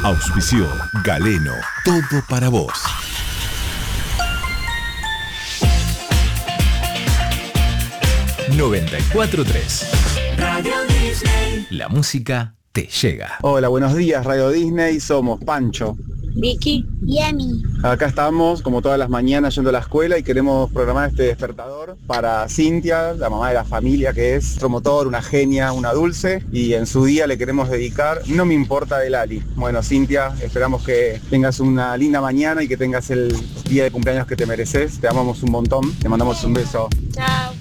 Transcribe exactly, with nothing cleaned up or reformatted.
Auspició Galeno, todo para vos. noventa y cuatro punto tres Radio Disney. La música te llega. Hola, buenos días Radio Disney, somos Pancho, Vicky y Emi. Acá estamos como todas las mañanas yendo a la escuela y queremos programar este despertador para Cintia, la mamá de la familia, que es nuestro motor, una genia, una dulce, y en su día le queremos dedicar No me importa de Lali. Bueno, Cintia, esperamos que tengas una linda mañana y que tengas el día de cumpleaños que te mereces. Te amamos un montón, te mandamos un beso. Chao.